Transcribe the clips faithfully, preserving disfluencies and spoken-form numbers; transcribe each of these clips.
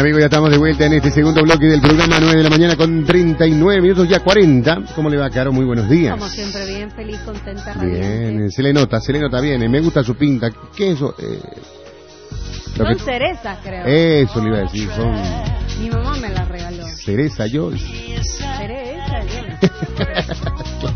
amigos, ya estamos de vuelta en este segundo bloque del programa, nueve de la mañana con treinta y nueve minutos, ya cuarenta. ¿Cómo le va, Caro? Muy buenos días. Como siempre, bien, feliz, contenta. Bien, radiante. se le nota, se le nota bien. Me gusta su pinta. ¿Qué es eso? Eh, Son que... cerezas, creo. Eso le iba a decir, son... Mi mamá me las regaló. Cereza, yo... Cereza, yo.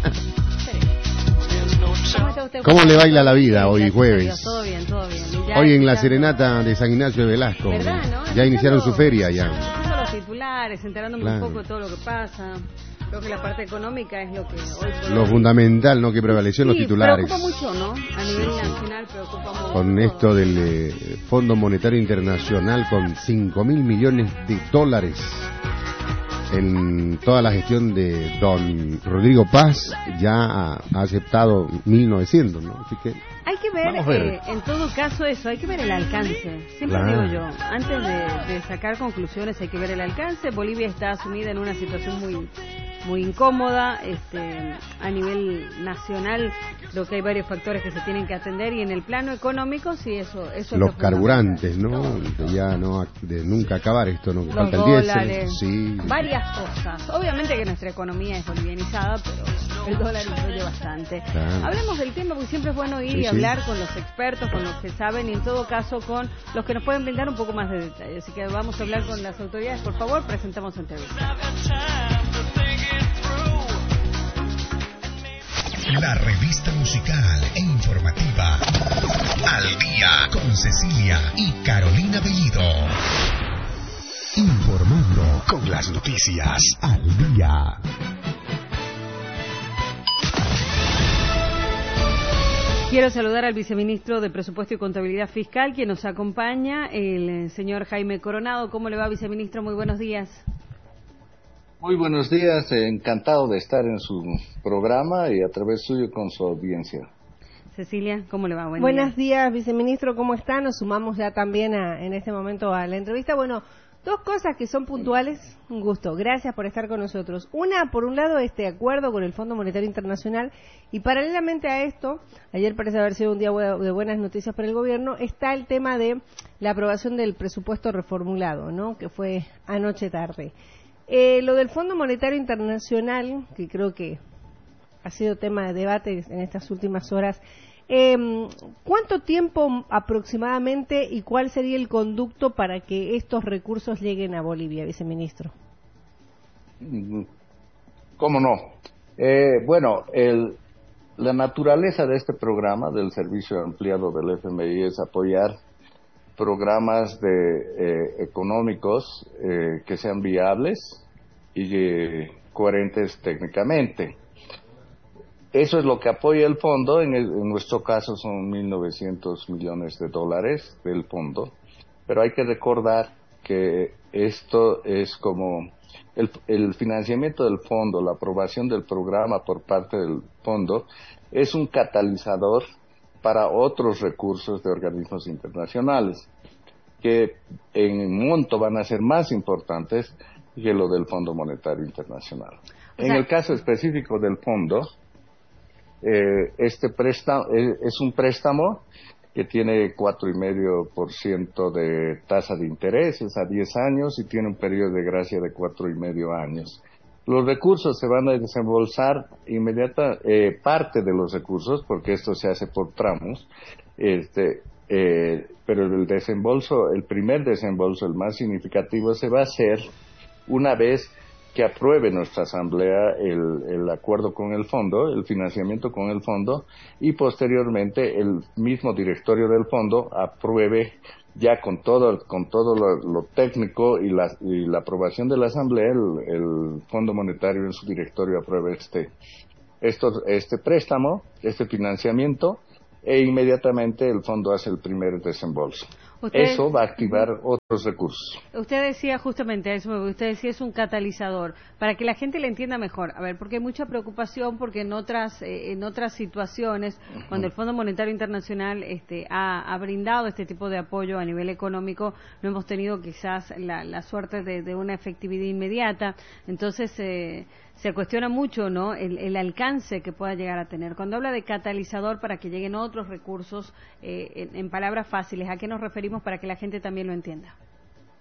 ¿Cómo le baila la vida hoy, Gracias jueves? a Dios, todo bien, todo bien. Ya Hoy en la escuchando... serenata de San Ignacio de Velasco. ¿Verdad, no? Ya Escuchando... iniciaron su feria, ya. Escuchando los titulares, enterándome Claro. un poco de todo lo que pasa. Creo que la parte económica es lo que hoy... Por Lo hoy... fundamental, ¿no? Que prevaleció en sí, los titulares. preocupa mucho, ¿no? A nivel nacional preocupa mucho. Con esto del eh, Fondo Monetario Internacional con cinco mil millones de dólares en toda la gestión de don Rodrigo Paz, ya ha, ha aceptado mil novecientos, ¿no? Así que hay que ver, vamos a ver. Eh, en todo caso eso, hay que ver el alcance. Siempre Claro. digo yo, antes de, de sacar conclusiones hay que ver el alcance. Bolivia está sumida en una situación muy muy incómoda, este, a nivel nacional creo que hay varios factores que se tienen que atender y en el plano económico sí, eso, eso los es lo carburantes, ¿no? Que ya no de nunca acabar esto, ¿no? Que los falta el dólares, diésel, sí. varias cosas. Obviamente que nuestra economía es bolivianizada, pero el dólar influye bastante. Claro. Hablemos del tema porque siempre es bueno ir Sí, y sí. hablar con los expertos, con los que saben y en todo caso con los que nos pueden brindar un poco más de detalle. Así que vamos a hablar con las autoridades. Por favor, presentamos entrevista. La revista musical e informativa Al Día con Cecilia y Carolina Bellido. Informando con las noticias al día. Quiero saludar al viceministro de Presupuesto y Contabilidad Fiscal, quien nos acompaña, el señor Jaime Coronado. ¿Cómo le va, viceministro? Muy buenos días. Muy buenos días, encantado de estar en su programa y a través suyo con su audiencia. Cecilia, ¿cómo le va? Buen Buenos día. días, viceministro, ¿cómo está? Nos sumamos ya también a, en este momento a la entrevista. Bueno, dos cosas que son puntuales, un gusto, gracias por estar con nosotros. Una, por un lado, este acuerdo con el Fondo Monetario Internacional y paralelamente a esto, ayer parece haber sido un día de buenas noticias para el gobierno, está el tema de la aprobación del presupuesto reformulado, ¿no? Que fue anoche tarde. Eh, lo del Fondo Monetario Internacional, que creo que ha sido tema de debate en estas últimas horas, eh, ¿cuánto tiempo aproximadamente y cuál sería el conducto para que estos recursos lleguen a Bolivia, viceministro? ¿Cómo no? Eh, bueno, el, la naturaleza de este programa del Servicio Ampliado del F M I es apoyar programas de, eh, económicos eh, que sean viables y eh, coherentes técnicamente. Eso es lo que apoya el fondo, en, el, en nuestro caso son mil novecientos millones de dólares del fondo, pero hay que recordar que esto es como el, el financiamiento del fondo, la aprobación del programa por parte del fondo, es un catalizador para otros recursos de organismos internacionales, que en monto van a ser más importantes que lo del Fondo Monetario Internacional. O sea, en el caso específico del fondo, eh, este préstamo eh, es un préstamo que tiene cuatro coma cinco por ciento de tasa de interés, es a diez años y tiene un periodo de gracia de cuatro y medio años. Los recursos se van a desembolsar inmediata, eh, parte de los recursos, porque esto se hace por tramos, este, eh, pero el desembolso, el primer desembolso, el más significativo, se va a hacer una vez que apruebe nuestra asamblea el, el acuerdo con el fondo, el financiamiento con el fondo, y posteriormente el mismo directorio del fondo apruebe ya con todo con todo lo, lo técnico y la, y la aprobación de la asamblea, el, el Fondo Monetario en su directorio apruebe este esto, este préstamo, este financiamiento, e inmediatamente el fondo hace el primer desembolso. Usted, eso va a activar uh-huh. otros recursos. Usted decía justamente eso, usted decía es un catalizador, para que la gente le entienda mejor. A ver, porque hay mucha preocupación porque en otras eh, en otras situaciones, uh-huh. cuando el Fondo Monetario Internacional este, ha, ha brindado este tipo de apoyo a nivel económico, no hemos tenido quizás la, la suerte de, de una efectividad inmediata. Entonces, eh, se cuestiona mucho, ¿no?, el, el alcance que pueda llegar a tener. Cuando habla de catalizador para que lleguen otros recursos, eh, en, en palabras fáciles, ¿a qué nos referimos para que la gente también lo entienda?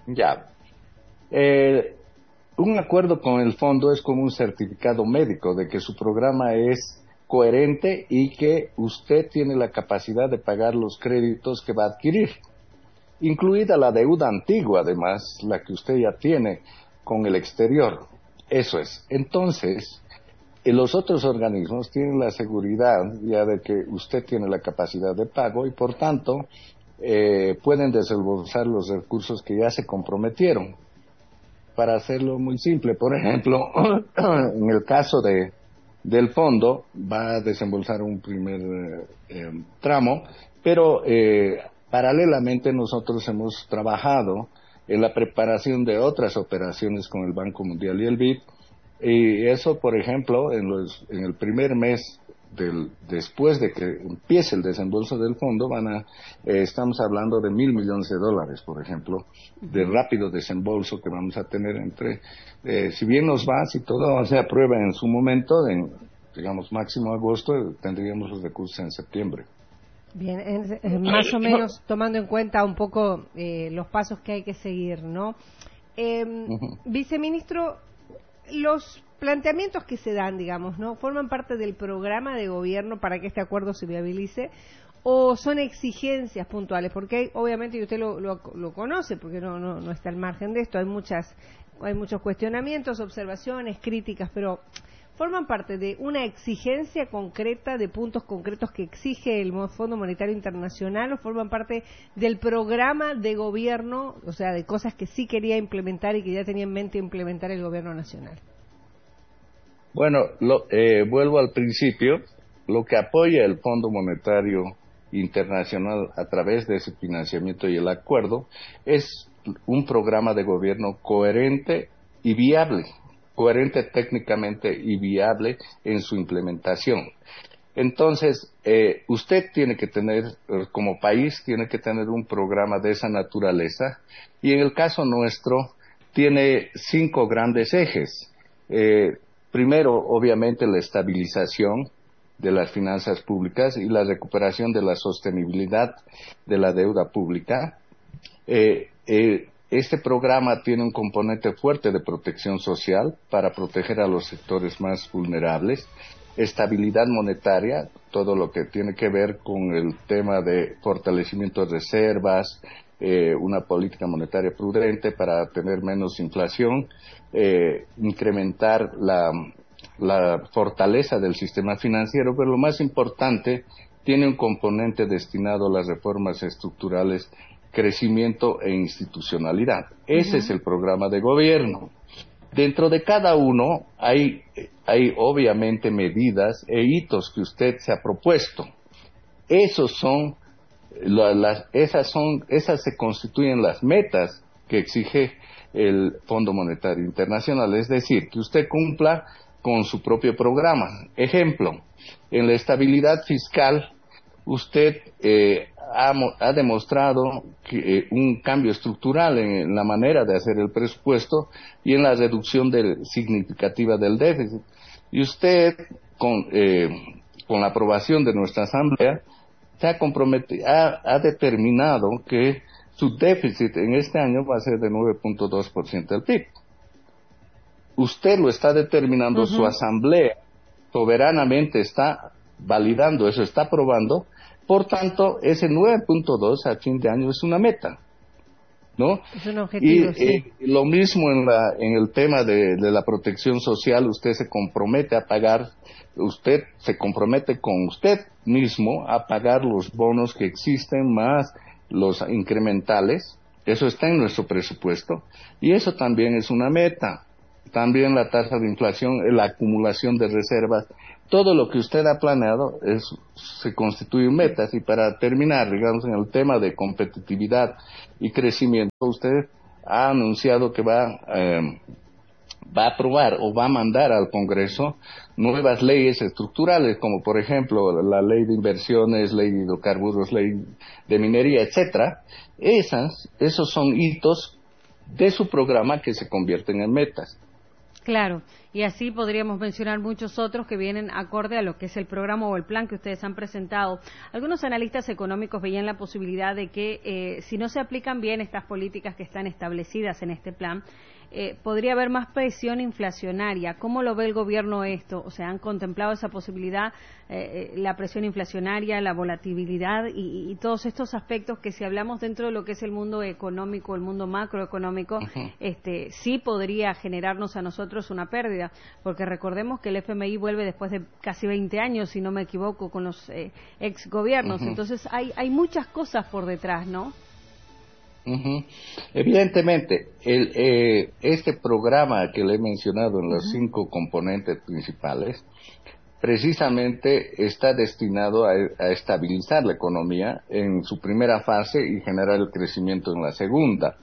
Ya. Eh, un acuerdo con el fondo es como un certificado médico de que su programa es coherente y que usted tiene la capacidad de pagar los créditos que va a adquirir, incluida la deuda antigua, además, la que usted ya tiene con el exterior. Eso es. Entonces, eh, los otros organismos tienen la seguridad ya de que usted tiene la capacidad de pago y, por tanto, eh, pueden desembolsar los recursos que ya se comprometieron. Para hacerlo muy simple, por ejemplo, en el caso de del fondo va a desembolsar un primer eh, eh, tramo, pero eh, paralelamente nosotros hemos trabajado en la preparación de otras operaciones con el Banco Mundial y el B I D, y eso, por ejemplo, en, los, en el primer mes del, después de que empiece el desembolso del fondo, van a, eh, estamos hablando de mil millones de dólares, por ejemplo, de rápido desembolso que vamos a tener entre, eh, si bien nos va, si todo se aprueba en su momento, en, digamos, máximo agosto, tendríamos los recursos en septiembre. Bien, en, en, más o menos tomando en cuenta un poco eh, los pasos que hay que seguir, ¿no? Eh, uh-huh. Viceministro, los planteamientos que se dan, digamos, ¿no? ¿Forman parte del programa de gobierno para que este acuerdo se viabilice o son exigencias puntuales? Porque hay, obviamente, y usted lo, lo, lo conoce, porque no, no, no está al margen de esto, hay muchas, hay muchos cuestionamientos, observaciones, críticas, pero ¿forman parte de una exigencia concreta, de puntos concretos que exige el Fondo Monetario Internacional, o forman parte del programa de gobierno, o sea, de cosas que sí quería implementar y que ya tenía en mente implementar el gobierno nacional? Bueno, lo, eh, vuelvo al principio. Lo que apoya el Fondo Monetario Internacional a través de ese financiamiento y el acuerdo es un programa de gobierno coherente y viable, coherente técnicamente y viable en su implementación. Entonces, eh, usted tiene que tener, como país, tiene que tener un programa de esa naturaleza, y en el caso nuestro tiene cinco grandes ejes. Eh, Primero, obviamente, la estabilización de las finanzas públicas y la recuperación de la sostenibilidad de la deuda pública. Eh, eh, este programa tiene un componente fuerte de protección social para proteger a los sectores más vulnerables. Estabilidad monetaria, todo lo que tiene que ver con el tema de fortalecimiento de reservas, eh, una política monetaria prudente para tener menos inflación, eh, incrementar la, la fortaleza del sistema financiero, pero lo más importante, tiene un componente destinado a las reformas estructurales, crecimiento e institucionalidad. Ese uh-huh. es el programa de gobierno. Dentro de cada uno hay, hay obviamente medidas e hitos que usted se ha propuesto. Esos son La, las, esas son, esas se constituyen las metas que exige el Fondo Monetario Internacional, es decir, que usted cumpla con su propio programa. Ejemplo, en la estabilidad fiscal, usted eh, ha, ha demostrado que, eh, un cambio estructural en, en la manera de hacer el presupuesto y en la reducción del, significativa del déficit. Y usted, con, eh, con la aprobación de nuestra Asamblea, se ha comprometido, ha, ha determinado que su déficit en este año va a ser de nueve punto dos por ciento del P I B. Usted lo está determinando, uh-huh. su asamblea soberanamente está validando eso, está aprobando, por tanto, ese nueve punto dos a fin de año es una meta, ¿no? Es un objetivo, y sí. eh, lo mismo en, la, en el tema de, de la protección social, usted se compromete a pagar, usted se compromete con usted mismo a pagar los bonos que existen más los incrementales. Eso está en nuestro presupuesto y eso también es una meta. También la tasa de inflación, la acumulación de reservas, todo lo que usted ha planeado es, se constituye en metas. Y para terminar, digamos, en el tema de competitividad y crecimiento, usted ha anunciado que va, eh, va a aprobar o va a mandar al Congreso nuevas leyes estructurales, como por ejemplo la ley de inversiones, ley de hidrocarburos, ley de minería, etcétera. Esas, esos son hitos de su programa que se convierten en metas. Claro, y así podríamos mencionar muchos otros que vienen acorde a lo que es el programa o el plan que ustedes han presentado. Algunos analistas económicos veían la posibilidad de que eh, si no se aplican bien estas políticas que están establecidas en este plan, eh, podría haber más presión inflacionaria. ¿Cómo lo ve el gobierno esto? O sea, ¿han contemplado esa posibilidad, eh, la presión inflacionaria, la volatilidad y, y todos estos aspectos que si hablamos dentro de lo que es el mundo económico, el mundo macroeconómico, uh-huh. este, sí podría generarnos a nosotros una pérdida? Porque recordemos que el F M I vuelve después de casi veinte años, si no me equivoco, con los eh, ex gobiernos. Uh-huh. Entonces hay, hay muchas cosas por detrás, ¿no? Uh-huh. Evidentemente, el, eh, este programa que le he mencionado en los uh-huh. cinco componentes principales, precisamente está destinado a, a estabilizar la economía en su primera fase y generar el crecimiento en la segunda.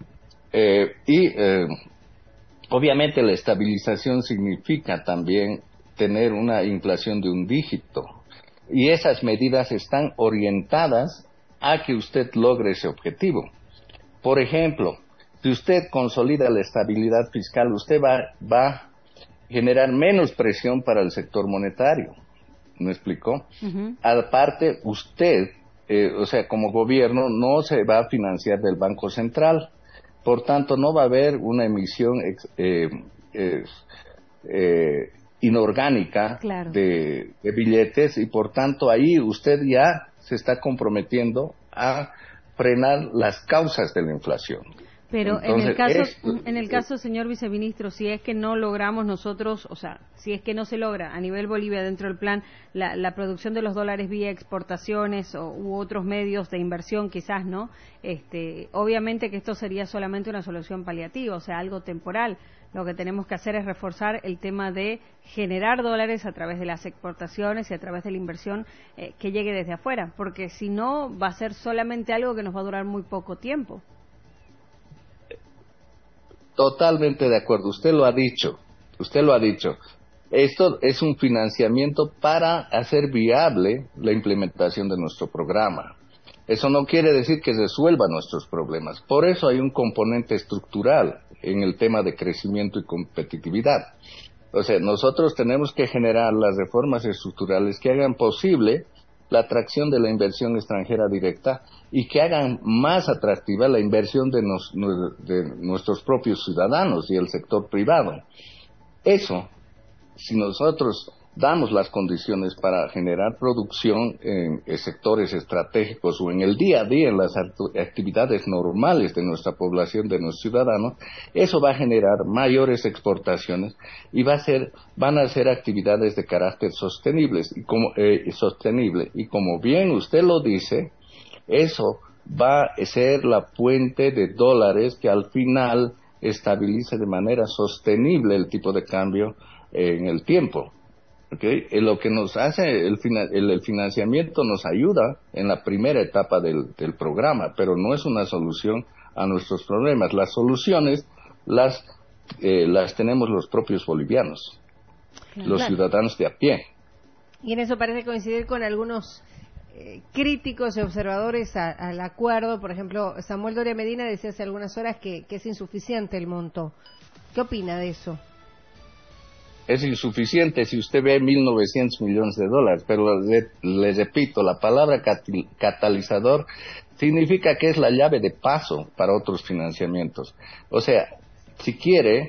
Eh, y eh, obviamente la estabilización significa también tener una inflación de un dígito, y esas medidas están orientadas a que usted logre ese objetivo. Por ejemplo, si usted consolida la estabilidad fiscal, usted va, va a generar menos presión para el sector monetario. ¿Me explicó? Uh-huh. Aparte, usted, eh, o sea, como gobierno, no se va a financiar del Banco Central. Por tanto, no va a haber una emisión eh, eh, eh, inorgánica claro. de, de billetes, y por tanto ahí usted ya se está comprometiendo a frenar las causas de la inflación. Pero Entonces, en el caso, es, en el caso, señor viceministro, si es que no logramos nosotros, o sea, si es que no se logra a nivel Bolivia dentro del plan la, la producción de los dólares vía exportaciones o, u otros medios de inversión, quizás, ¿no? Este, obviamente que esto sería solamente una solución paliativa, o sea, algo temporal. Lo que tenemos que hacer es reforzar el tema de generar dólares a través de las exportaciones y a través de la inversión eh, que llegue desde afuera, porque si no va a ser solamente algo que nos va a durar muy poco tiempo. Totalmente de acuerdo, usted lo ha dicho, usted lo ha dicho. Esto es un financiamiento para hacer viable la implementación de nuestro programa. Eso no quiere decir que resuelva nuestros problemas. Por eso hay un componente estructural en el tema de crecimiento y competitividad. O sea, nosotros tenemos que generar las reformas estructurales que hagan posible la atracción de la inversión extranjera directa y que hagan más atractiva la inversión de, nos, de nuestros propios ciudadanos y el sector privado. Eso, si nosotros damos las condiciones para generar producción en, en sectores estratégicos o en el día a día, en las actividades normales de nuestra población, de nuestros ciudadanos, eso va a generar mayores exportaciones y va a ser, van a ser actividades de carácter sostenibles y como, eh, sostenible. Y como bien usted lo dice, eso va a ser la fuente de dólares que al final estabilice de manera sostenible el tipo de cambio eh, en el tiempo. Okay. Lo que nos hace el, el, el financiamiento nos ayuda en la primera etapa del, del programa, pero no es una solución a nuestros problemas. Las soluciones las, eh, las tenemos los propios bolivianos, claro, los ciudadanos de a pie. Y en eso parece coincidir con algunos eh, críticos y observadores a, al acuerdo. Por ejemplo, Samuel Doria Medina decía hace algunas horas que, que es insuficiente el monto. ¿Qué opina de eso? Es insuficiente si usted ve mil novecientos millones de dólares, pero le, le repito, la palabra catil, catalizador significa que es la llave de paso para otros financiamientos. O sea, si quiere,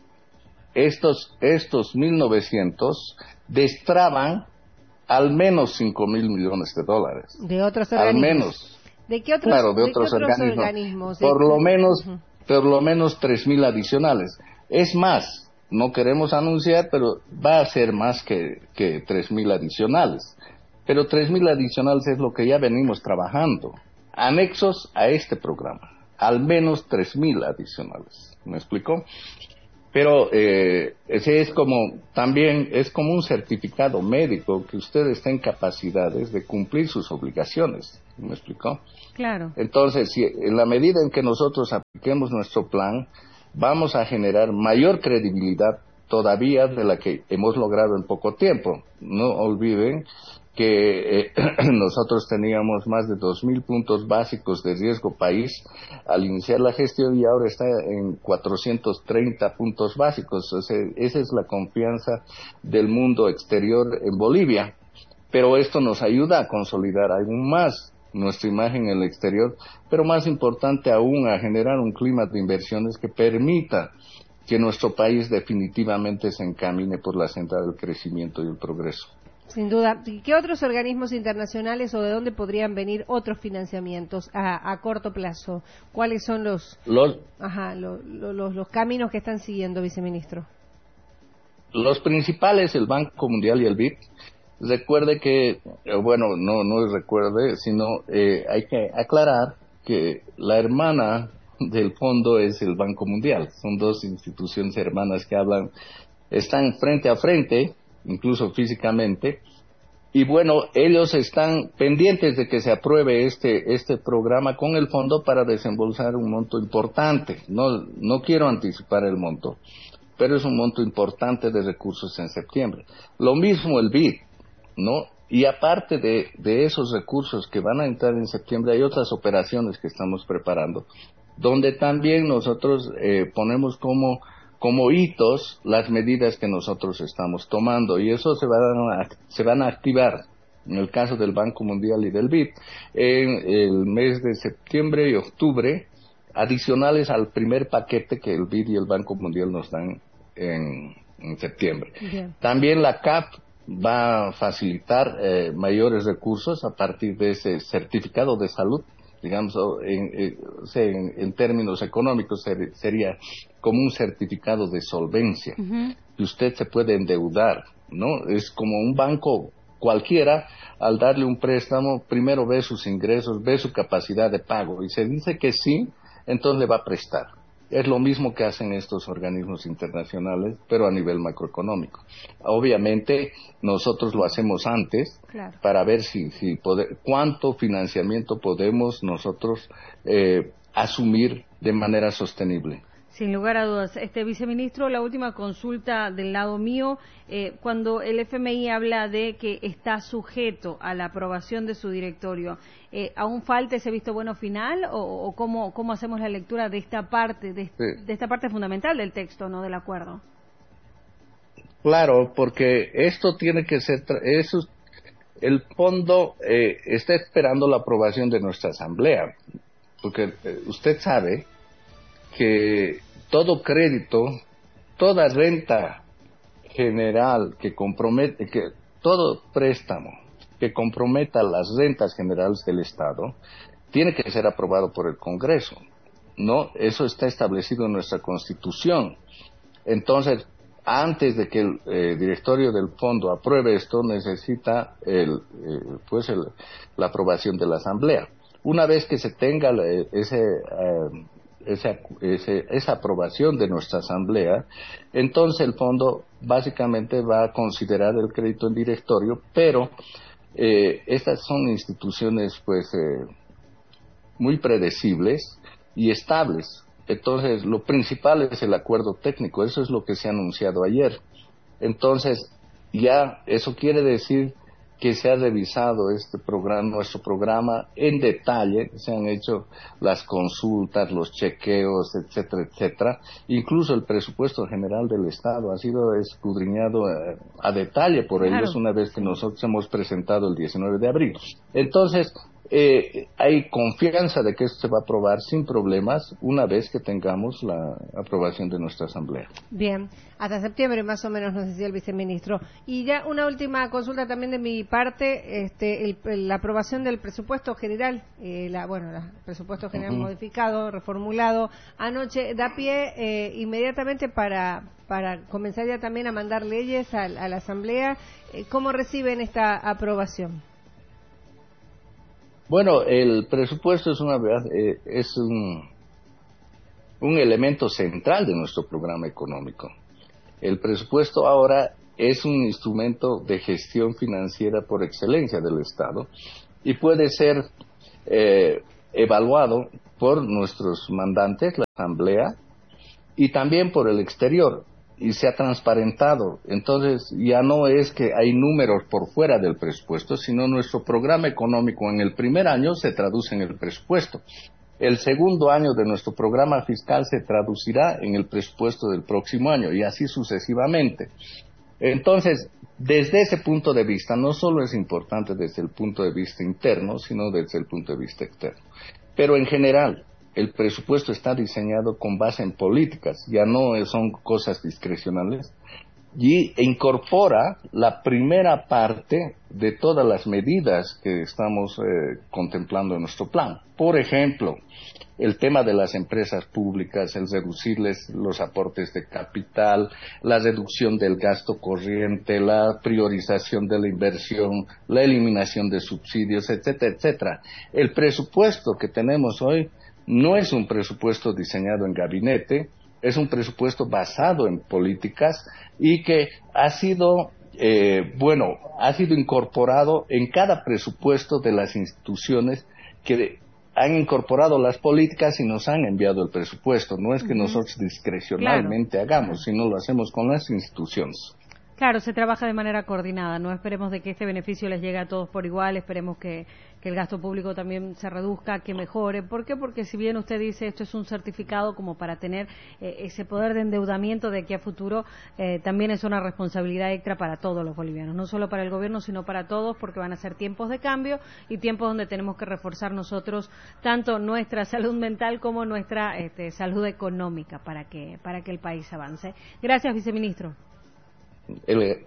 estos estos mil novecientos destraban al menos cinco mil millones de dólares. De otros organismos. Al menos. ¿De qué otros, claro, de ¿de otros, qué otros organismos. organismos? Por ¿De... lo menos, uh-huh. por lo menos tres mil adicionales. Es más, no queremos anunciar, pero va a ser más que, que tres mil adicionales. Pero tres mil adicionales es lo que ya venimos trabajando, anexos a este programa. Al menos tres mil adicionales. ¿Me explicó? Pero eh, ese es como, también es como un certificado médico que usted está en capacidades de cumplir sus obligaciones. ¿Me explicó? Claro. Entonces, si, en la medida en que nosotros apliquemos nuestro plan, vamos a generar mayor credibilidad todavía de la que hemos logrado en poco tiempo. No olviden que eh, nosotros teníamos más de dos mil puntos básicos de riesgo país al iniciar la gestión y ahora está en cuatrocientos treinta puntos básicos. O sea, esa es la confianza del mundo exterior en Bolivia. Pero esto nos ayuda a consolidar aún más nuestra imagen en el exterior, pero más importante aún, a generar un clima de inversiones que permita que nuestro país definitivamente se encamine por la senda del crecimiento y el progreso. Sin duda. ¿Y qué otros organismos internacionales o de dónde podrían venir otros financiamientos a, a corto plazo? ¿Cuáles son los los, ajá, lo, lo, los los caminos que están siguiendo, viceministro? Los principales, el Banco Mundial y el B I D. Recuerde que, bueno, no no recuerde, sino eh, hay que aclarar que la hermana del fondo es el Banco Mundial. Son dos instituciones hermanas que hablan, están frente a frente, incluso físicamente, y bueno, ellos están pendientes de que se apruebe este este programa con el fondo para desembolsar un monto importante. No no quiero anticipar el monto, pero es un monto importante de recursos en septiembre. Lo mismo el B I D, ¿no? Y aparte de de esos recursos que van a entrar en septiembre, hay otras operaciones que estamos preparando, donde también nosotros eh, ponemos como como hitos las medidas que nosotros estamos tomando, y eso se van a, se van a activar en el caso del Banco Mundial y del B I D en el mes de septiembre y octubre, adicionales al primer paquete que el B I D y el Banco Mundial nos dan en, en septiembre. Bien. También la C A F va a facilitar eh, mayores recursos a partir de ese certificado de salud, digamos, en, en, en términos económicos ser, sería como un certificado de solvencia, uh-huh. que usted se puede endeudar, ¿no? Es como un banco cualquiera, al darle un préstamo, primero ve sus ingresos, ve su capacidad de pago, y se dice que sí, entonces le va a prestar. Es lo mismo que hacen estos organismos internacionales, pero a nivel macroeconómico. Obviamente, nosotros lo hacemos antes, claro, para ver si, si poder, cuánto financiamiento podemos nosotros eh, asumir de manera sostenible. Sin lugar a dudas. Este viceministro, la última consulta del lado mío, eh, cuando el F M I habla de que está sujeto a la aprobación de su directorio, eh, ¿aún falta ese visto bueno final o, o cómo, cómo hacemos la lectura de esta parte, de, sí. de esta parte fundamental del texto, no del acuerdo? Claro, porque esto tiene que ser, eso, el fondo eh, está esperando la aprobación de nuestra asamblea, porque eh, usted sabe que todo crédito, toda renta general que compromete, que todo préstamo que comprometa las rentas generales del Estado, tiene que ser aprobado por el Congreso, ¿no? Eso está establecido en nuestra Constitución. Entonces, antes de que el eh, directorio del fondo apruebe esto, necesita el, eh, pues el, la aprobación de la Asamblea. Una vez que se tenga la, ese eh, Esa, ese, esa aprobación de nuestra asamblea, entonces el fondo básicamente va a considerar el crédito en directorio, pero eh, estas son instituciones pues eh, muy predecibles y estables. Entonces lo principal es el acuerdo técnico, eso es lo que se ha anunciado ayer. Entonces ya eso quiere decir que se ha revisado este programa, nuestro programa en detalle, se han hecho las consultas, los chequeos, etcétera, etcétera. Incluso el presupuesto general del Estado ha sido escudriñado a, a detalle por claro. ellos una vez que nosotros hemos presentado el diecinueve de abril. Entonces, eh, hay confianza de que esto se va a aprobar sin problemas una vez que tengamos la aprobación de nuestra asamblea. Bien, hasta septiembre más o menos nos decía el viceministro. Y ya una última consulta también de mi parte, este, el, el, la aprobación del presupuesto general, eh, la, bueno, el presupuesto general uh-huh. modificado, reformulado anoche, da pie eh, inmediatamente para para comenzar ya también a mandar leyes a, a la asamblea. Eh, ¿Cómo reciben esta aprobación? Bueno, el presupuesto es una eh, es un, un elemento central de nuestro programa económico. El presupuesto ahora es un instrumento de gestión financiera por excelencia del Estado y puede ser eh, evaluado por nuestros mandantes, la Asamblea, y también por el exterior. y se ha transparentado. Entonces ya no es que hay números por fuera del presupuesto, sino nuestro programa económico en el primer año se traduce en el presupuesto. El segundo año de nuestro programa fiscal se traducirá en el presupuesto del próximo año y así sucesivamente. Entonces, desde ese punto de vista, no solo es importante desde el punto de vista interno, sino desde el punto de vista externo. Pero en general, el presupuesto está diseñado con base en políticas, ya no son cosas discrecionales, y incorpora la primera parte de todas las medidas que estamos eh, contemplando en nuestro plan. Por ejemplo, el tema de las empresas públicas, el reducirles los aportes de capital, la reducción del gasto corriente, la priorización de la inversión, la eliminación de subsidios, etcétera, etcétera. El presupuesto que tenemos hoy no es un presupuesto diseñado en gabinete, es un presupuesto basado en políticas y que ha sido, eh, bueno, ha sido incorporado en cada presupuesto de las instituciones que han incorporado las políticas y nos han enviado el presupuesto. No es que uh-huh. nosotros discrecionalmente claro. hagamos, sino lo hacemos con las instituciones. Claro, se trabaja de manera coordinada, no esperemos de que este beneficio les llegue a todos por igual, esperemos que, que el gasto público también se reduzca, que mejore. ¿Por qué? Porque si bien usted dice esto es un certificado como para tener eh, ese poder de endeudamiento de aquí a futuro, eh, también es una responsabilidad extra para todos los bolivianos, no solo para el gobierno, sino para todos, porque van a ser tiempos de cambio y tiempos donde tenemos que reforzar nosotros tanto nuestra salud mental como nuestra este, salud económica para que, para que el país avance. Gracias, viceministro. El,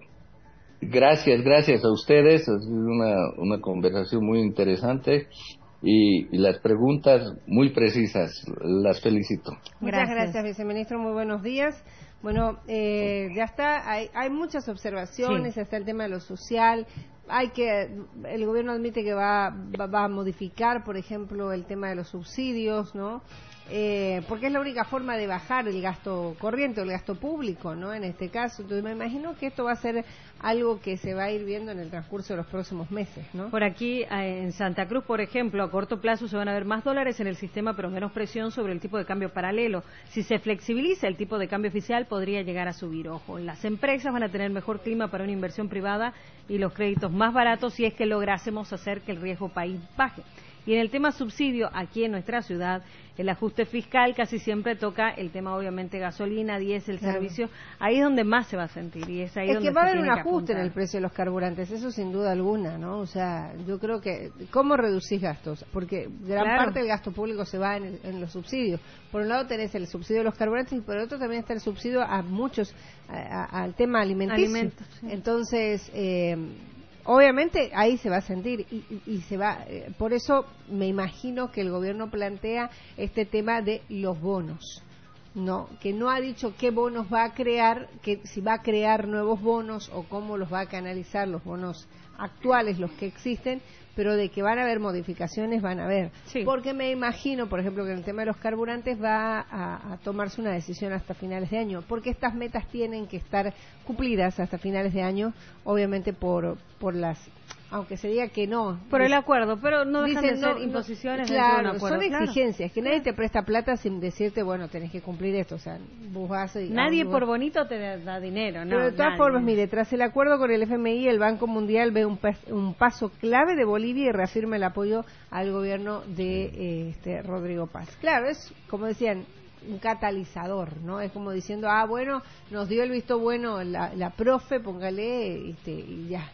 gracias, gracias a ustedes, es una, una conversación muy interesante y, y las preguntas muy precisas, las felicito. Muchas gracias, gracias viceministro, muy buenos días. Bueno, eh, ya está, hay, hay muchas observaciones, sí. Está el tema de lo social, hay que, el gobierno admite que va, va, va a modificar, por ejemplo, el tema de los subsidios, ¿no? Eh, porque es la única forma de bajar el gasto corriente o el gasto público, ¿no? En este caso, entonces me imagino que esto va a ser algo que se va a ir viendo en el transcurso de los próximos meses, ¿no? Por aquí, en Santa Cruz, por ejemplo, a corto plazo se van a ver más dólares en el sistema, pero menos presión sobre el tipo de cambio paralelo. Si se flexibiliza el tipo de cambio oficial, podría llegar a subir. Ojo, las empresas van a tener mejor clima para una inversión privada y los créditos más baratos si es que lográsemos hacer que el riesgo país baje. Y en el tema subsidio, aquí en nuestra ciudad, el ajuste fiscal casi siempre toca el tema, obviamente, gasolina, diésel, claro. Servicio. Ahí es donde más se va a sentir. Y es ahí es donde que va a se haber un tiene ajuste en el precio de los carburantes, eso sin duda alguna, ¿no? O sea, yo creo que, ¿cómo reducís gastos? Porque gran claro. parte del gasto público se va en, el, en los subsidios. Por un lado tenés el subsidio de los carburantes y por otro también está el subsidio a muchos, a, a, al tema alimenticio. Alimentos, sí. Entonces, eh, obviamente ahí se va a sentir y, y, y se va, eh, por eso me imagino que el gobierno plantea este tema de los bonos, no, que no ha dicho qué bonos va a crear, que si va a crear nuevos bonos o cómo los va a canalizar los bonos actuales, los que existen, pero de que van a haber modificaciones, van a haber. Sí. Porque me imagino, por ejemplo, que en el tema de los carburantes va a, a tomarse una decisión hasta finales de año, porque estas metas tienen que estar cumplidas hasta finales de año, obviamente por, por las... aunque se diga que no. Por el acuerdo, pero no dejan dicen, de ser no, imposiciones no, dentro claro, de un acuerdo. Son exigencias, claro. que nadie te presta plata sin decirte, bueno, tenés que cumplir esto, o sea, vos vas y... Nadie vos... por bonito te da dinero, ¿no? Pero de todas nadie. formas, mire, tras el acuerdo con el F M I, el Banco Mundial ve un, pas un paso clave de Bolivia y reafirma el apoyo al gobierno de eh, este Rodrigo Paz. Claro, es, como decían, un catalizador, ¿no? Es como diciendo, ah, bueno, nos dio el visto bueno la, la profe, póngale, este, y ya.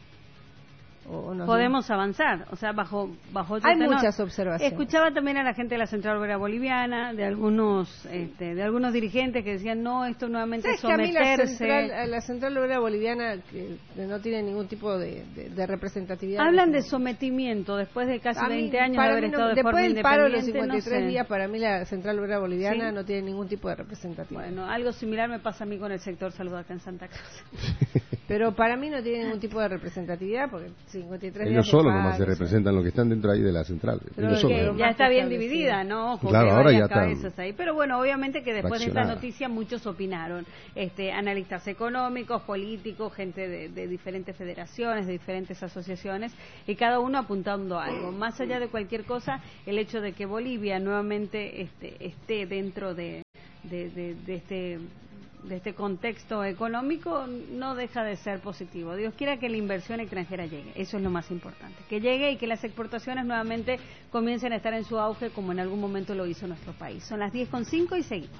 O no podemos sé. avanzar, o sea, bajo bajo otro hay tenor. Muchas observaciones. Escuchaba también a la gente de la Central Obrera Boliviana, de algunos este, de algunos dirigentes que decían, no, esto nuevamente es someterse. Que a mí la Central, la Central Obrera Boliviana que no tiene ningún tipo de, de, de representatividad. Hablan de sometimiento después de casi mí, veinte años de haber no, estado de después forma del paro de los independiente. cincuenta y tres no sé. días, para mí la Central Obrera Boliviana ¿Sí? no tiene ningún tipo de representatividad. Bueno, algo similar me pasa a mí con el sector salud acá en Santa Cruz. Pero para mí no tiene ningún tipo de representatividad porque cincuenta y tres Ellos días solo nomás se representan los que están dentro ahí de la central. Pero que ya está bien dividida, ¿no? Ojo, claro, que ahora ya cabezas ahí. Pero bueno, obviamente que después de esta noticia muchos opinaron, este, analistas económicos, políticos, gente de, de diferentes federaciones, de diferentes asociaciones, y cada uno apuntando algo. Más allá de cualquier cosa, el hecho de que Bolivia nuevamente este, esté dentro de, de, de, de este de este contexto económico, no deja de ser positivo. Dios quiera que la inversión extranjera llegue, eso es lo más importante, que llegue y que las exportaciones nuevamente comiencen a estar en su auge como en algún momento lo hizo nuestro país. Son las diez con cinco y seguimos.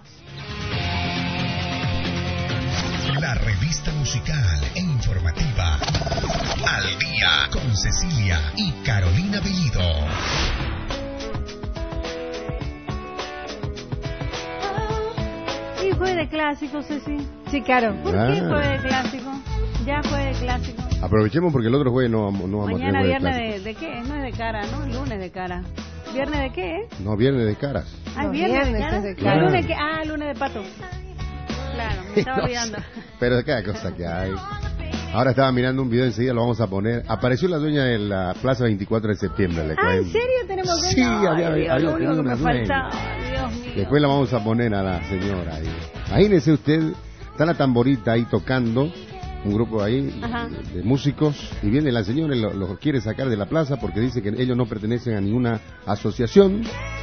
La revista musical e informativa Al Día con Cecilia y Carolina Bellido. Y fue de clásico, Ceci. Sí, claro. ¿Por Ah. qué fue de clásico? Ya fue de clásico. Aprovechemos porque el otro jueves no, vamos- no vamos Mañana a tener viernes jueves de, de qué? No es de cara, ¿no? Lunes de cara. ¿Viernes de qué? clásicos. No, viernes de caras. Ah, Los viernes de viernes cara. es de ¿Y cara. lunes qué? Ah, lunes de pato. Claro, me estaba No olvidando. sé, pero de cada cosa que hay. Ahora estaba mirando un video, enseguida lo vamos a poner. Apareció la dueña de la Plaza veinticuatro de septiembre. Le Ah, ¿en cuento. serio tenemos Sí, dueño? había- Ay, Dios, había lo único tenido que me una dueña. faltaba, Dios mío. Después la vamos a poner a la señora ahí. Imagínese usted, está la tamborita ahí tocando, un grupo ahí Ajá. de, de músicos, y viene la señora y lo, lo quiere sacar de la plaza porque dice que ellos no pertenecen a ninguna asociación.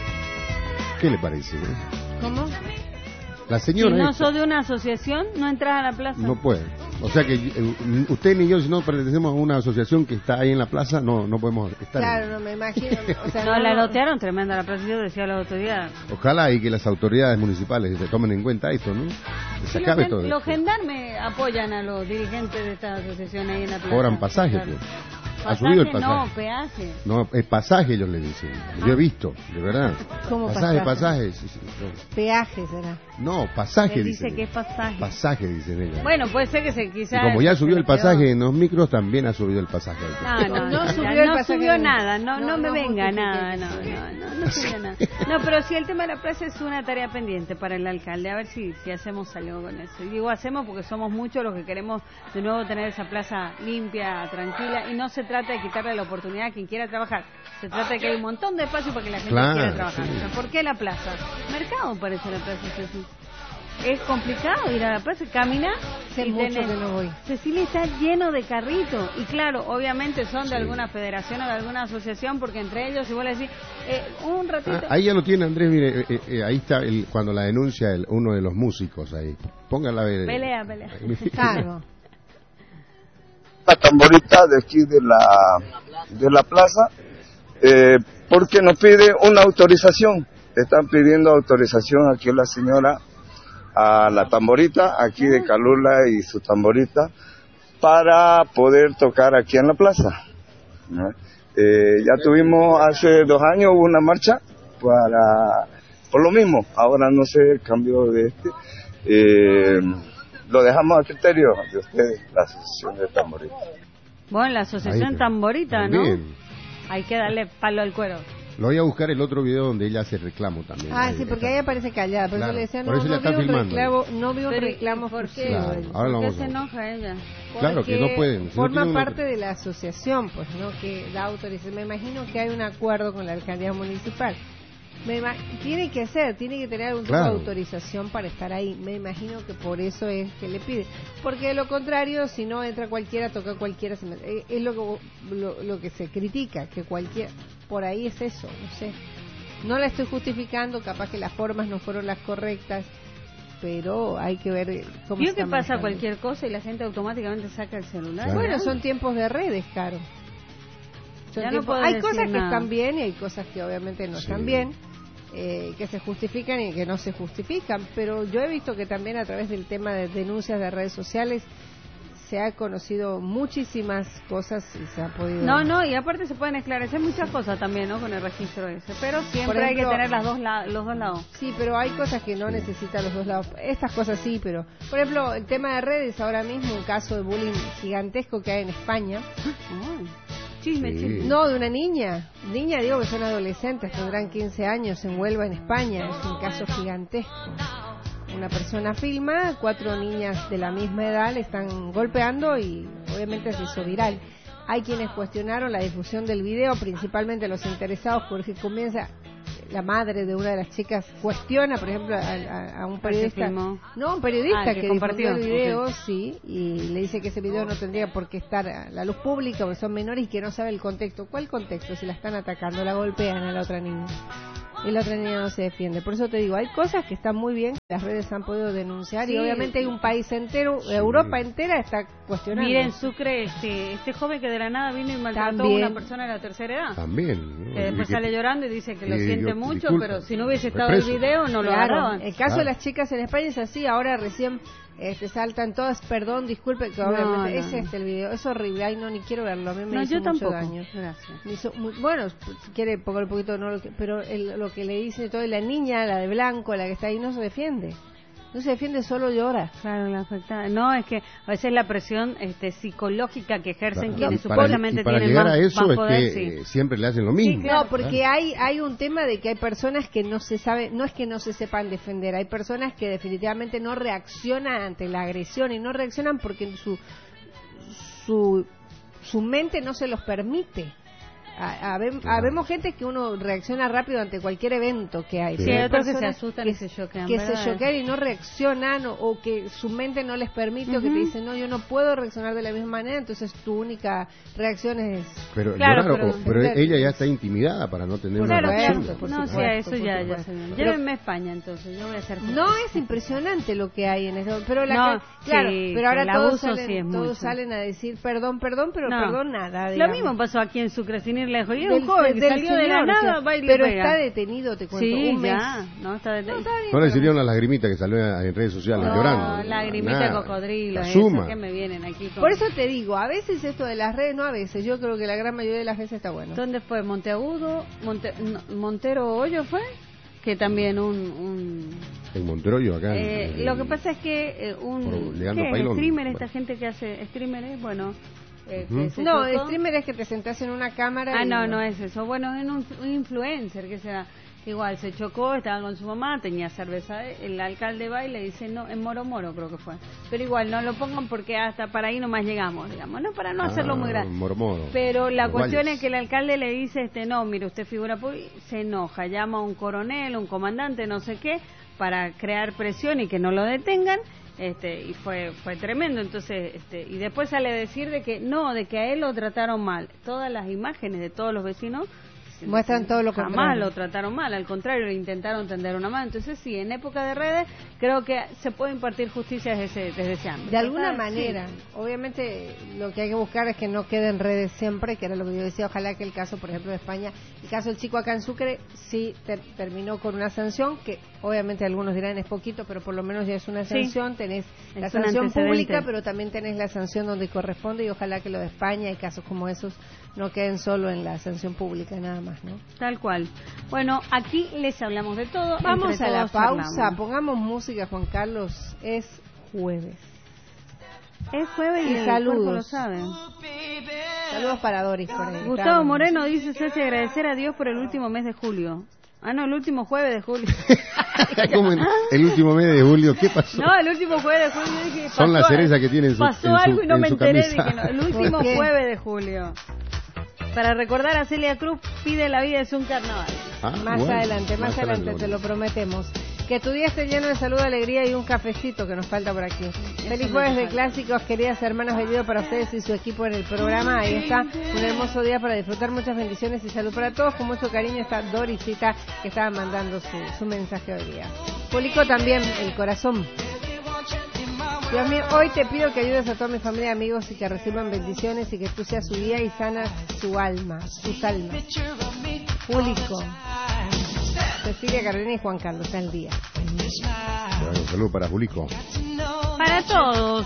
¿Qué le parece? eh? ¿Cómo? La Si señora no esta sos de una asociación, no entras a la plaza. no puede. O sea que eh, usted ni yo, si no pertenecemos a una asociación que está ahí en la plaza, no no podemos estar. Claro, no me imagino. O sea, No, la lotearon tremenda la plaza, yo decía a la autoridad. Ojalá y que las autoridades municipales se tomen en cuenta esto, ¿no? Que se Sí, acabe los, todo gen- los esto. gendarmes apoyan a los dirigentes de esta asociación ahí en la plaza. Cobran pasaje, Claro. pues. Ha Pasaje subido el no, pasaje. peaje. No, es pasaje ellos le dicen. Yo he visto, de verdad. ¿Cómo pasaje, pasaje? pasaje. sí, sí, no. Peaje será. No, pasaje Él dice dicen. que es pasaje. Pasaje dicen ellos. Bueno, puede ser que se Y quizás... como ya se subió le el quedó. pasaje en los micros, también ha subido el pasaje. No, no, No no, subió ya el no pasaje subió de- nada, no, no, no, me no venga justifique. nada, no, no, no, no subió nada. No, pero sí, el tema de la plaza es una tarea pendiente para el alcalde, a ver si, si hacemos algo con eso. Y digo hacemos porque somos muchos los que queremos de nuevo tener esa plaza limpia, tranquila, y no se trata de quitarle la oportunidad a quien quiera trabajar, se trata de que hay un montón de espacio para que la gente Claro, quiera trabajar. sí. O sea, ¿por qué la plaza? Mercado parece la plaza, Ceci. Es complicado ir a la plaza, caminar. Hace y mucho tenés- que no voy. Cecilia, está lleno de carritos. Y claro, obviamente son de Sí. alguna federación o de alguna asociación, porque entre ellos, si vos le decís, eh, un ratito. Ah, ahí ya lo tiene Andrés, mire, eh, eh, ahí está el, cuando la denuncia el, uno de los músicos ahí. Póngala a ver. Pelea, pelea. Claro. La tamborita de aquí de la de la plaza eh, porque nos pide una autorización. Están pidiendo autorización aquí la señora a la tamborita aquí de Calula y su tamborita para poder tocar aquí en la plaza, ¿no? Eh, ya tuvimos hace dos años hubo una marcha para por lo mismo. Ahora no sé el cambio de este. Eh, lo dejamos a criterio de ustedes, la asociación de tamborita. Bueno, la asociación Ahí, Tamborita, también. ¿no? Hay que darle palo al cuero. Lo voy a buscar el otro video donde ella hace reclamo también. Ah, Ahí sí, porque está. ahí aparece callada. Por Claro, eso le decía, por no, eso no la está vi un filmando. reclamo, no vi un Pero, reclamo ¿por qué? fusivo. Claro, ahora lo ¿Por qué vamos se a- enoja ella? Claro que Porque no pueden. si no forma tienen una- parte de la asociación, pues, ¿no? Que da autorización. Me imagino que hay un acuerdo con la alcaldía municipal. Me ima- tiene que ser, tiene que tener algún tipo Claro. de autorización para estar ahí. Me imagino que por eso es que le pide. Porque de lo contrario, si no entra cualquiera, toca cualquiera. Se met- eh, es lo que, lo, lo que se critica, que cualquiera. Por ahí es eso, no sé. No la estoy justificando, capaz que las formas no fueron las correctas, pero hay que ver cómo Vio se que está pasa manejando. cualquier cosa y la gente automáticamente saca el celular. Claro. Bueno, son tiempos de redes, Caro. Son Ya no tiempos- podés hay decir cosas que nada. están bien y hay cosas que obviamente no Sí. están bien, eh, que se justifican y que no se justifican, pero yo he visto que también a través del tema de denuncias de redes sociales se ha conocido muchísimas cosas y se ha podido... No, no, y aparte se pueden esclarecer muchas cosas también, ¿no? Con el registro ese. Pero siempre Por hay que ejemplo- tener las dos la- los dos lados. Sí, pero hay cosas que no necesitan los dos lados. Estas cosas sí, pero... Por ejemplo, el tema de redes, ahora mismo un caso de bullying gigantesco que hay en España. Ay, chisme, Sí. chisme. No, de una niña. Niña, digo que son adolescentes, tendrán quince años en Huelva, en España. Es un caso gigantesco. Una persona filma, cuatro niñas de la misma edad le están golpeando y obviamente se hizo viral. Hay quienes cuestionaron la difusión del video, principalmente los interesados, porque comienza la madre de una de las chicas cuestiona, por ejemplo, a, a- a un periodista, filmó? no, un periodista Ah, que que, compartió, difundió el video, ok. sí, y le dice que ese video no tendría por qué estar a la luz pública porque son menores y que no sabe el contexto. ¿Cuál contexto? Si la están atacando, la golpean a la otra niña. y la otra niña no se defiende. Por eso te digo, hay cosas que están muy bien, las redes han podido denunciar Sí. y obviamente hay un país entero, Europa entera está cuestionando. Miren, Sucre, este, este joven que de la nada vino y maltrató También. a una persona de la tercera edad. También. ¿no? Que después Y que- sale llorando y dice que lo y siente yo- mucho, disculpa, pero si no hubiese fue estado el preso. video no lo Claro, agarraban. el caso Claro. de las chicas en España es así, ahora recién este, saltan todas, perdón, disculpe, que obviamente No, no, es no. este el video, es horrible, ay no, ni quiero verlo, a mí me No, hizo yo mucho tampoco. daño. Gracias. Me hizo muy- bueno, si quiere poner un poquito, no, lo que- pero el- lo que le dice todo, y la niña, la de blanco, la que está ahí, no se defiende. No se defiende, solo llora. Claro, la afectada. No, es que a veces la presión este, psicológica que ejercen Claro, quienes y para- supuestamente y para tienen llegar más, a eso más es poder, que sí. eh, siempre le hacen lo mismo. No, porque hay hay un tema de que hay personas que no se sabe, no es que no se sepan defender, hay personas que definitivamente no reaccionan ante la agresión y no reaccionan porque su su su mente no se los permite. A- habe- Claro. Habemos gente que uno reacciona rápido ante cualquier evento que hay. Sí, pero hay otros que se personas asustan y se choquean, que se ¿verdad? choquean y no reaccionan o, o que su mente no les permite o que te Ujú. dicen no, yo no puedo reaccionar de la misma manera, entonces tu única reacción es Pero, Claro, llorar, pero- o- pero ella ya está intimidada para no tener Claro, una claro, reacción. por no, supuesto, sí, a eso por ya, ya supuesto. se viene. Pero- Llévenme a España entonces, yo voy a hacer No, es impresionante lo que hay en eso. Pero la No, ca- claro, sí, pero ahora el todos, abuso salen, sí es todos mucho. salen a decir perdón, perdón, pero No. perdón nada. Lo digamos. mismo pasó aquí en Sucre, sin ir lejos. Y era Del- un joven que del salió de la señor, nada, o sea, va y le pero pega. está detenido, te cuento, Sí, un mes. ya, no, está detenido. No, está bien, No le pero- sirvieron las lagrimitas que salió en redes sociales No, llorando. lagrimita de Nada. cocodrilo, La eso suma. que me vienen aquí con... Por eso te digo, a veces esto de las redes, no a veces, yo creo que la gran mayoría de las veces está bueno. ¿Dónde fue? ¿Monteagudo? Monte... no, ¿Montero Hoyo fue? Que también un... un... En Montrollo, acá. en- Eh, en- lo que pasa es que eh, un... por Leandro ¿qué es? Pailón. Streamer, Bueno. esta gente que hace streamers, bueno... eh, que Ujú. se No, chocó. streamer es que te sentás en una cámara Ah, y no, no es eso. Bueno, en un, un influencer que sea... Igual, se chocó, estaba con su mamá, tenía cerveza. El alcalde va y le dice, no, en Moro Moro creo que fue. Pero igual, no lo pongan porque hasta para ahí nomás llegamos, digamos, ¿no? Para no hacerlo Ah, muy grande. Mormoro. Pero la Los cuestión Valles. es que el alcalde le dice, este no, mire, usted figura pública, se enoja, llama a un coronel, un comandante, no sé qué, para crear presión y que no lo detengan. Este, y fue fue tremendo. Entonces, este, y después sale a decir de que no, de que a él lo trataron mal. Todas las imágenes de todos los vecinos muestran todo lo jamás contrario. lo trataron mal, al contrario, le intentaron tender una mano. Entonces, sí, en época de redes creo que se puede impartir justicia desde ese, desde ese ámbito. De alguna Ah, sí. manera, obviamente lo que hay que buscar es que no quede en redes siempre, que era lo que yo decía, ojalá que el caso, por ejemplo, de España, el caso del chico acá en Sucre, sí ter- terminó con una sanción, que obviamente algunos dirán es poquito, pero por lo menos ya es una Sí. sanción, tenés la Es un sanción antecedente. pública, pero también tenés la sanción donde corresponde y ojalá que lo de España y casos como esos no queden solo en la sanción pública nada más, ¿no? Tal cual. Bueno, aquí les hablamos de todo. Vamos entre a la todos pausa, charlamos. pongamos música, Juan Carlos, es jueves. Es jueves y, Y el saludos. cuerpo lo sabe. Saludos para Doris por ahí. Gustavo Estábamos. Moreno dice, Ceci, agradecer a Dios por el último mes de julio. Ah, no, el último jueves de julio. Como en el último mes de julio, ¿qué pasó? No, el último jueves de julio. Yo dije, Son pasó las algo. cerezas que tiene en su- Pasó en su- algo y no en me su enteré. camisa. Dije, no, el último ¿Por qué? jueves de julio. Para recordar a Celia Cruz, pide la vida es un carnaval. Ah, Más bueno, adelante, más, adelante, te lo prometemos. Que tu día esté lleno de salud, alegría y un cafecito que nos falta por aquí. Feliz no jueves te de falta. clásicos, queridas hermanas, bendido para ustedes y su equipo en el programa. Ahí está, un hermoso día para disfrutar, muchas bendiciones y salud para todos. Con mucho cariño está Dorisita, que estaba mandando su, su mensaje hoy día. Publicó también el corazón. Dios mío, hoy te pido que ayudes a toda mi familia y amigos y que reciban bendiciones y que tú seas su guía y sanas su alma, sus almas. Público. Cecilia, Carolina y Juan Carlos, al día. Bueno, un saludo para Julico. Para todos.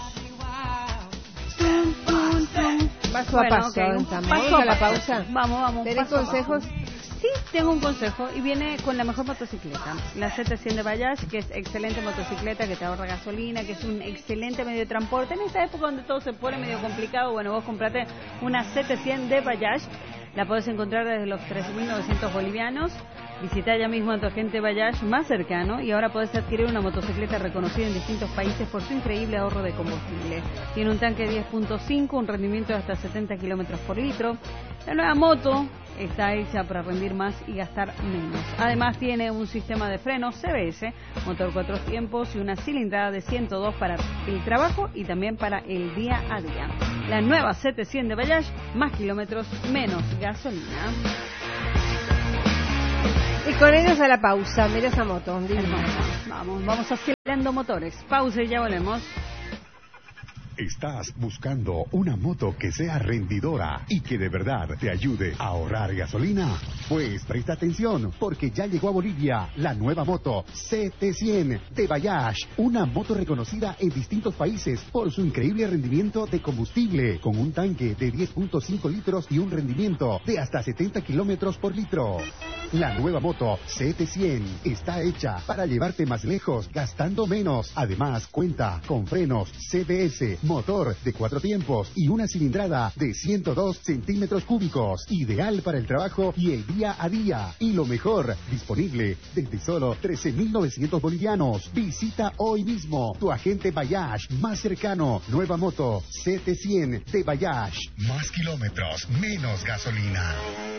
Paso Bueno, a paso, ok, avanzamos. paso Vamos a la paso. pausa. Vamos, vamos. ¿Tenés paso a paso. consejos? Sí, tengo un consejo y viene con la mejor motocicleta, la Z cien de Bayash, que es excelente motocicleta, que te ahorra gasolina, que es un excelente medio de transporte. En esta época donde todo se pone medio complicado, bueno, vos comprate una Z cien de Bayash, la podés encontrar desde los tres mil novecientos bolivianos. Visita ya mismo a tu agente Bayash más cercano y ahora podés adquirir una motocicleta reconocida en distintos países por su increíble ahorro de combustible. Tiene un tanque diez punto cinco, un rendimiento de hasta setenta kilómetros por litro. La nueva moto está hecha para rendir más y gastar menos. Además tiene un sistema de frenos C B S, motor cuatro tiempos y una cilindrada de ciento dos para el trabajo y también para el día a día. La nueva Z cien de Bayash, más kilómetros, menos gasolina. Y con ellos a la pausa. Mira esa moto. Divina. Vamos, vamos acelerando motores. Pausa y ya volvemos. ¿Estás buscando una moto que sea rendidora y que de verdad te ayude a ahorrar gasolina? Pues presta atención, porque ya llegó a Bolivia la nueva moto C T cien de Bayash, una moto reconocida en distintos países por su increíble rendimiento de combustible, con un tanque de diez punto cinco litros y un rendimiento de hasta setenta kilómetros por litro. La nueva moto C T cien está hecha para llevarte más lejos gastando menos. Además, cuenta con frenos C B S, motor de cuatro tiempos y una cilindrada de ciento dos centímetros cúbicos, ideal para el trabajo y el día a día. Y lo mejor, disponible desde solo trece mil novecientos bolivianos. Visita hoy mismo tu agente Bayash más cercano. Nueva moto C T cien de Bayash. Más kilómetros, menos gasolina.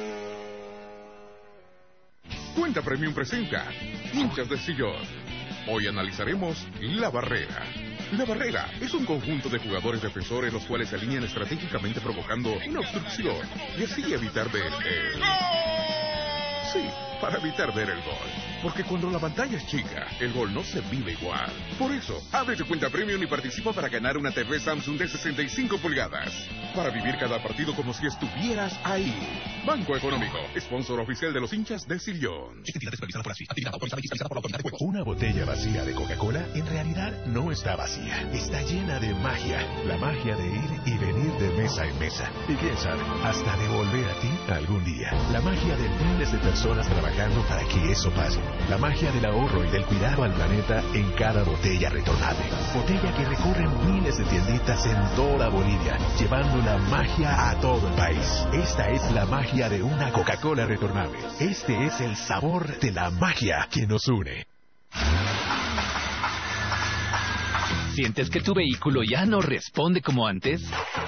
Cuenta Premium presenta Hinchas de Sillón. Hoy analizaremos La Barrera. La Barrera es un conjunto de jugadores defensores los cuales se alinean estratégicamente provocando una obstrucción y así evitar ver el... Sí, para evitar ver el gol. Porque cuando la pantalla es chica, el gol no se vive igual. Por eso, abre tu cuenta Premium y participa para ganar una T V Samsung de sesenta y cinco pulgadas. Para vivir cada partido como si estuvieras ahí. Banco Económico, sponsor oficial de los hinchas de Sillón. Una botella vacía de Coca-Cola en realidad no está vacía. Está llena de magia. La magia de ir y venir de mesa en mesa. Y quién sabe, hasta de volver a ti algún día. La magia de miles de personas trabajando para que eso pase. La magia del ahorro y del cuidado al planeta en cada botella retornable. Botella que recorren miles de tienditas en toda Bolivia, llevando la magia a todo el país. Esta es la magia de una Coca-Cola retornable. Este es el sabor de la magia que nos une. ¿Sientes que tu vehículo ya no responde como antes?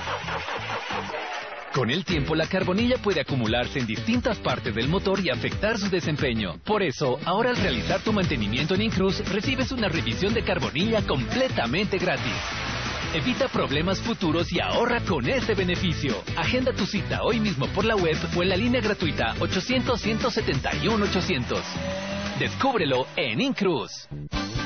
Con el tiempo, la carbonilla puede acumularse en distintas partes del motor y afectar su desempeño. Por eso, ahora al realizar tu mantenimiento en Incruz, recibes una revisión de carbonilla completamente gratis. Evita problemas futuros y ahorra con este beneficio. Agenda tu cita hoy mismo por la web o en la línea gratuita ochocientos, ciento setenta y uno, ochocientos. Descúbrelo en Incruz.